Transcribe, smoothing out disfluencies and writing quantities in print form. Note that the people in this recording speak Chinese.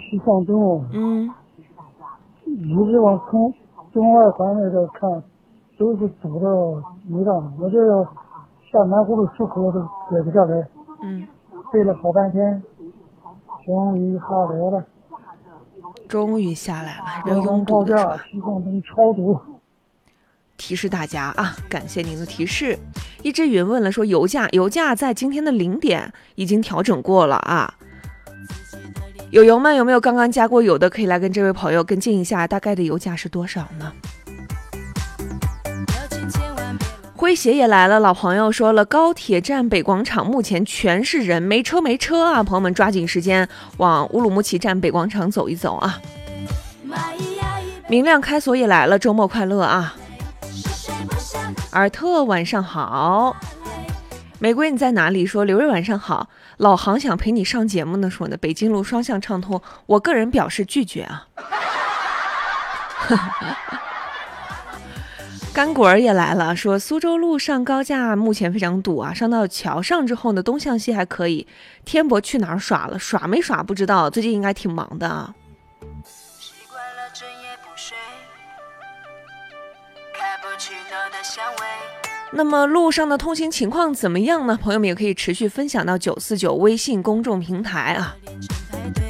去上东，一直往东二环那个看，都是堵的没让，我这个下南葫芦出口都拐不下来，费了好半天，终于下来了。 终于下来了， 人拥堵的是吧？西贡东超堵。 提示大家啊，感谢您的提示。一只云问了说，油价在今天的0点已经调整过了啊。友友们有没有刚刚加过油的，可以来跟这位朋友跟进一下，大概的油价是多少呢？诙谐也来了，老朋友说了，高铁站北广场目前全是人，没车啊，朋友们抓紧时间往乌鲁木齐站北广场走一走啊。明亮开锁也来了，周末快乐啊。尔特晚上好，玫瑰你在哪里？说刘瑞晚上好，老航想陪你上节目呢，说呢北京路双向畅通，我个人表示拒绝啊。干果儿也来了，说苏州路上高架目前非常堵啊，上到桥上之后呢，东向西还可以。天博去哪儿耍了？耍没耍不知道，最近应该挺忙的啊。那么路上的通行情况怎么样呢？朋友们也可以持续分享到949微信公众平台啊。